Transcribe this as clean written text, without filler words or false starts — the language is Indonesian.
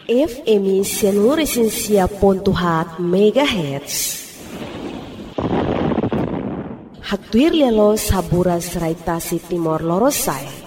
FM 100.4 MHz. Hatuir lelo sabura serai tasi Timor Lorosae.